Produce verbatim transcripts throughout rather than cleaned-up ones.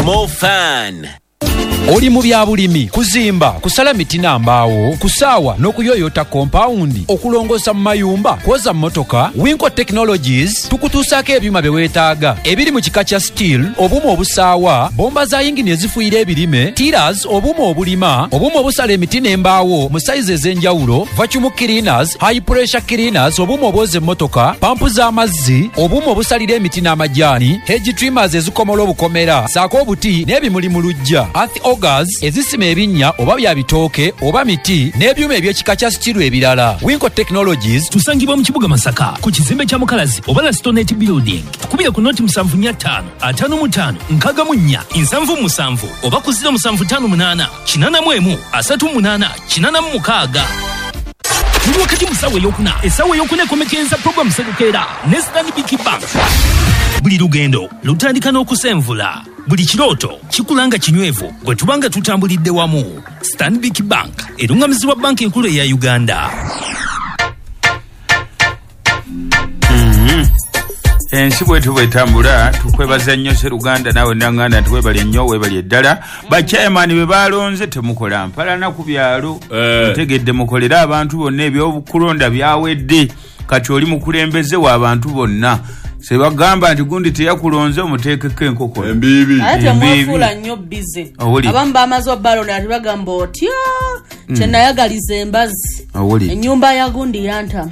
more fun. Oli mu byabulimi, kuzimba, kusala miti n'ambaawo, kusaawa n'okuyoyota kompawundi, okulongosa mu mayumba, kwoza mmotoka, Winco Technologies tukutuusaako ebyuma bye weetaaga ebiri mu kika kya steel, obuuma obusaawa, bomba za yingini ezifuuyira ebirime, tiras, obuuma obulima, obuuma obusala emiti n'embaawo mu sayizi ez'enjawulo, vacuum cleaners, high pressure cleaners, obuuma obwoza emmotoka, pampu z'amazzi, obuuma obusalira emiti n'amajaani, hedge trimmers ezikomola obukomera, saako obuti n'ebimuli mu luggya, Augers, ezisima ebinnya oba bya bitooke oba miti n'ebyuma eby'ekika kya stiru ebirala. Winco Technologies tusangibwa mu kibuga Masaka ku kizimbe kya Mukalazi oba la Stonette Building. Tukubira ku noti musanvu nnya ttaano ataano mu ttaano nkaga mu nnya nsanvu mu musanvu oba ku ziro musanvu ttaano munaana kinaana mu emu asatu mu munaana kinaana mu mukaaga. Tuli wakati musawe yokuna esawe yokuna ekomekenza program Sedukeera ne Stanbic Bank. Buli lugendo lutandika n'okusenvula. Buli kirooto kikulanga kinywevu bwe tubanga tutambulidde wamu. Stanbic Bank erungamizibwa banki enkulu eya Uganda. Mm-hmm. Ensi bwetu bwetambula tukwebaza nnyo Sseruganda nawe nanganda tuwebale nnyo webale eddala bachairman be balonze temukola mpalana ku byalo mutegedde mukolera abantu bonna ebyokulonda byawedde kati oli mukulembeze wa abantu bonna sebagamba nti gundi teyakulonze omuteekeko enkoko embibi ate mwafula nnyo bize abamba amazo balona ati bagamba otya kyenayagaliza embazi ennyumba ya gundi yantama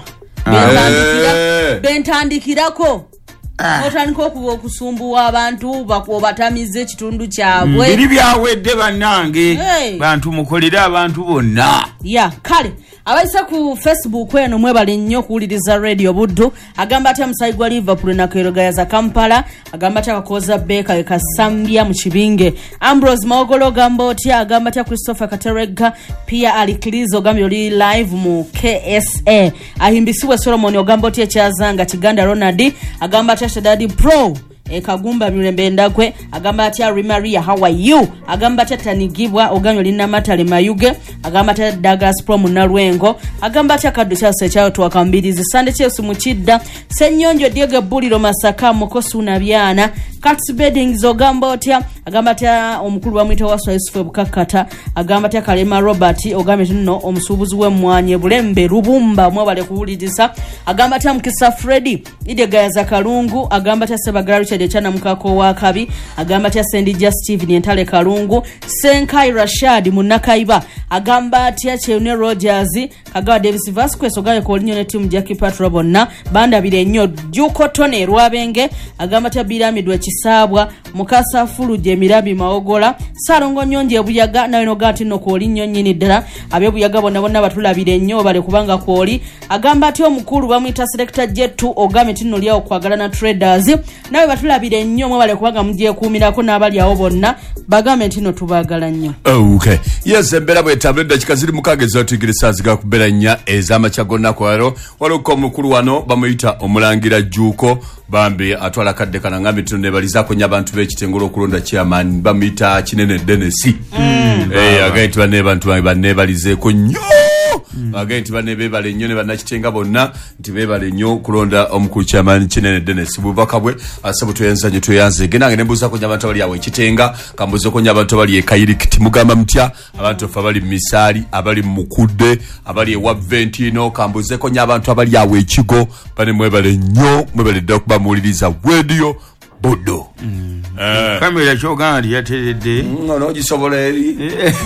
bentandikirako otandika okuba okusumbuwa abantu bakubatamize ekitundu kyabwe biri byawedde bannange bantu mukolera abantu bonna ya kale abayisa ku Facebook eno mwebale nnyo kuwuliriza radio Buddu agamba ati musayigwa Liverpool na Keroga za Kampala agamba ati akakoza Beka ekasambya mu kibinge Ambrose Maogolo gambo ati agamba ati Christopher Katerega pia alikilizo gambyo li live mu K S A ahimbisiwe Solomon ogambo ati ekyazanga Kiganda Ronald agamba ati Shadadi Pro e kagumba mirembe ndakwe agamba ati Maria how are you agamba ati tanigibwa oganyo lina matale mayuge agamba ati Douglas Pro munalwengo agamba ati akaddu kyase kyawo twakambirize sande kyesu mukidda Senyonjo Diego Buliro Masaka mukosu na byana Cats Beddings ogamba ati agamba ati omukulu wa mwita waswa Yusufu Bukakata agamba ati Kalema Robert ogamba nno omusubuzi we mwanye bulembe rubumba mwabale kuwuliriza agamba ati Mkisa Freddy idega za Kalungu agamba ati Sebagara de chana mukako wa kabi agamba tia Sendija Steve ni entale Kalungu Senkai Rashad munakaiba agamba tia Cheune Rogers kagawa Davis Vasquez ogaye ko linyo ne team Jackie Patrobo na banda bile nnyo Juko Tone Rwabenge agamba tia Biramidwe Kisabwa Mukasa Fuluje Mirabi Maogola Sarongo Nyonje Buyaga na eno gati no ko linyo nyini dala abe Buyaga bona bona batula bile nnyo bale kubanga kwoli agamba tia omukulu bamwita selector Jetu ogame tino lyao kwagala na traders nawe batulabire nnyo mwe bale kubanga mujye kuumirako n'abali awo bonna bagambe ntino tubagala nnyo. Oh, okay. Yes, mbera bwe tablet kikaziri mukageza otigirisa ziga kubera nya ezama chagonna kwaro waluko mukulu wano bamuyita omulangira Juko bambi atwala kadde kana ngambi tunne balizako nya bantu b'ekitengolo okulonda chairman bamuyita Kinene Denesi. Mm. Eh agaiti bane bantu bane balizeko nnyo. Mm. Agaiti bane bebale nnyo ne banakitenga bonna nti bebale nnyo kulonda omukulu chairman Kinene Denesi bubaka bwe asabu tuyenza nyo tuyanze genange nembuza ko nyabantu bali awe kitenga kambuzo ko nyabantu bali ekayirikiti mugamba mutya abantu fa bali misali abali mukudde abali e Waventino kambuze ko nyabantu abali awe ekigo bane mwebale nnyo mwebale dokuba muliriza radio Buddu. Mm. Uh, kamera choga ndi yaterede. Mm, no gisobola eri.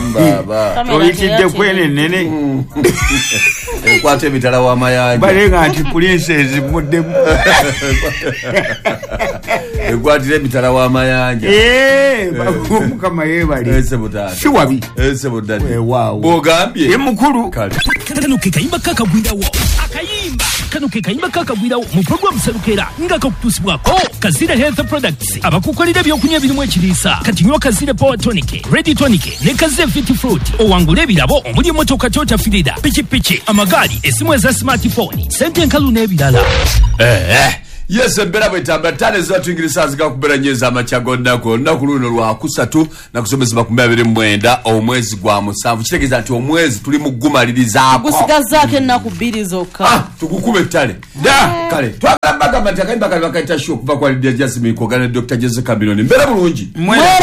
Baba. Oyitidde kwene nene. Ekwate bitala wa mayanja. Balenga anti princess mudde. Ekwatire bitala wa mayanja. Eh, bakumu kama yebali. Ese butata. Shiwabi. Ese butata. We wow. Bogambye. Ye mukuru. Kano ke kayimba kakagwirawo. Akayimba. Kano ke kayimba kakagwirawo mu program Sedukeera nga kakutusibwako Kazira Health Products abakukolera byokunywa birimu ekirisa kati nywa Kazira Power Tonic, Ready Tonic ne Kazira Fit Fruit owangula ebirabo omuli motoka Toyota Fielder, pichi pichi, amagali, esimu eza smartphone, sente nkalu n'ebirala. Eh eh. Yes, mbera bwe tambatane zo tuingirisa zika kubera nyeza amachago ndako nakuluno lwa kusatu na kusomeza ku mbere mwenda omwezi gwa musanvu kitegeza nti omwezi tuli mugumaliriza ako gusigaza ke nakubiri zoka ah tukukube tale da kale twagamba gamba takaiba kale bakaita show kuva kwa Lydia Jasmine ko gane Doctor Jessica Biloni mbera bulungi